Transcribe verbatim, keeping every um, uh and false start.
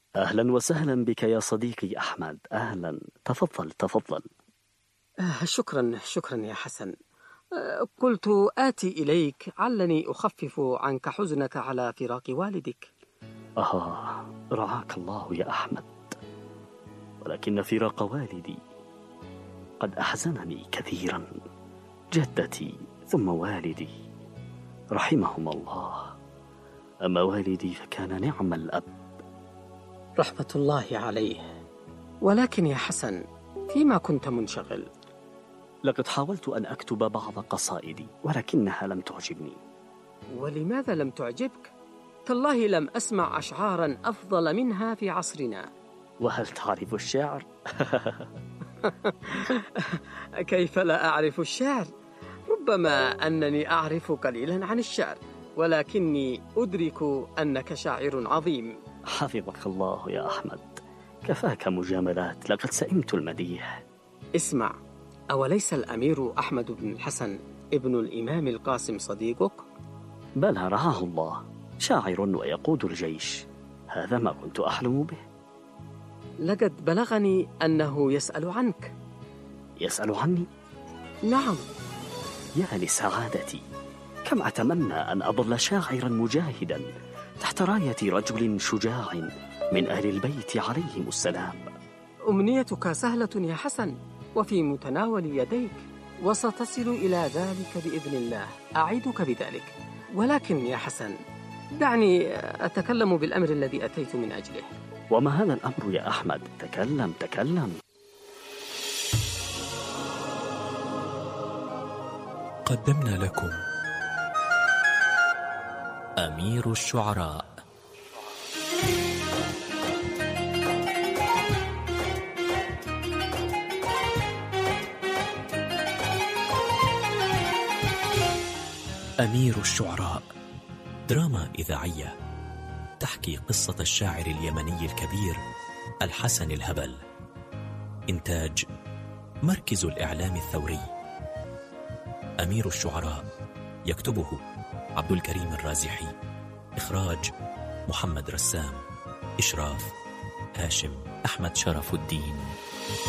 أهلا وسهلا بك يا صديقي أحمد. أهلا، تفضل تفضل. آه شكرا شكرا يا حسن. آه قلت آتي إليك علني أخفف عنك حزنك على فراق والدك. آه، رعاك الله يا أحمد، ولكن فراق والدي قد أحزنني كثيرا. جدتي ثم والدي رحمهما الله، أما والدي فكان نعم الأب. رحمة الله عليه. ولكن يا حسن، فيما كنت منشغل؟ لقد حاولت أن أكتب بعض قصائدي ولكنها لم تعجبني. ولماذا لم تعجبك؟ تالله لم أسمع أشعارا أفضل منها في عصرنا. وهل تعرف الشعر؟ كيف لا أعرف الشعر؟ ربما أنني أعرف قليلا عن الشعر، ولكني أدرك أنك شاعر عظيم. حفظك الله يا أحمد، كفاك مجاملات، لقد سئمت المديح. اسمع، أوليس الأمير أحمد بن الحسن ابن الإمام القاسم صديقك؟ بلى، رعاه الله، شاعر ويقود الجيش، هذا ما كنت أحلم به. لقد بلغني أنه يسأل عنك. يسأل عني؟ نعم. يا لسعادتي، كم أتمنى أن أظل شاعرا مجاهدا تحت راية رجل شجاع من أهل البيت عليهم السلام. أمنيتك سهلة يا حسن، وفي متناول يديك، وستصل إلى ذلك بإذن الله، أعدك بذلك. ولكن يا حسن، دعني أتكلم بالأمر الذي أتيت من أجله. وما هذا الأمر يا أحمد؟ تكلم تكلم. قدمنا لكم أمير الشعراء. أمير الشعراء دراما إذاعية تحكي قصة الشاعر اليمني الكبير الحسن الهبل. إنتاج مركز الإعلام الثوري. أمير الشعراء يكتبه عبد الكريم الرازحي. إخراج محمد رسام. إشراف هاشم أحمد شرف الدين.